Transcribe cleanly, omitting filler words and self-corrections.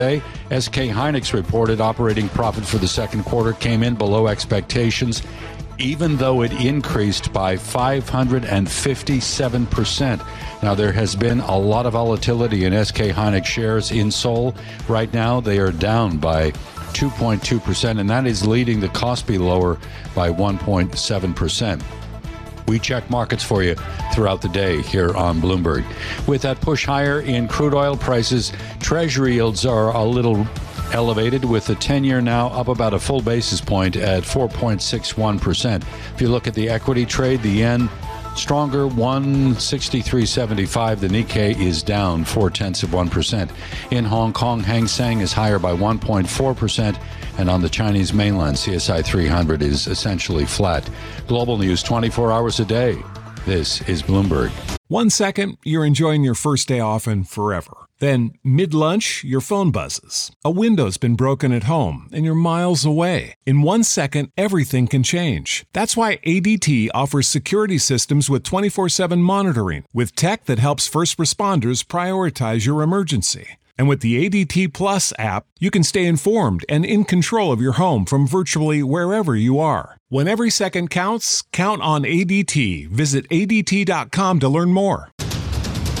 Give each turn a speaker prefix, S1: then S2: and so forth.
S1: SK Hynix reported operating profit for the second quarter came in below expectations, even though it increased by 557%. Now, there has been a lot of volatility in SK Hynix shares in Seoul. Right now, they are down by 2.2%, and that is leading the Kospi lower by 1.7%. We check markets for you throughout the day here on Bloomberg. With that push higher in crude oil prices, Treasury yields are a little elevated, with the 10-year now up about a full basis point at 4.61%. If you look at the equity trade, the yen stronger, 163.75. The Nikkei is down 0.4%. In Hong Kong, Hang Seng is higher by 1.4%. And on the Chinese mainland, CSI 300 is essentially flat. Global news 24 hours a day. This is Bloomberg.
S2: 1 second, you're enjoying your first day off and forever. Then, mid-lunch, your phone buzzes. A window's been broken at home, and you're miles away. In 1 second, everything can change. That's why ADT offers security systems with 24/7 monitoring, with tech that helps first responders prioritize your emergency. And with the ADT Plus app, you can stay informed and in control of your home from virtually wherever you are. When every second counts, count on ADT. Visit ADT.com to learn more.